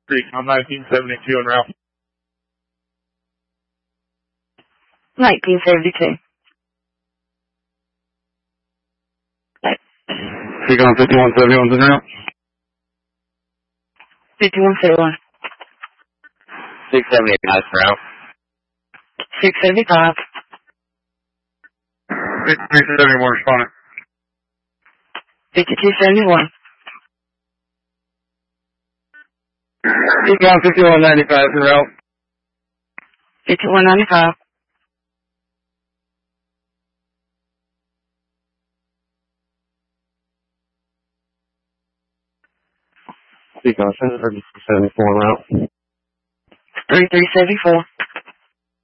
I'm 1972 en route. 1972. Recon 5171's en route. 5171. 678 en route. 675. 5271 responding. 5271. Recon 5195 en route. 5195. Recon 7374 en route. 3374.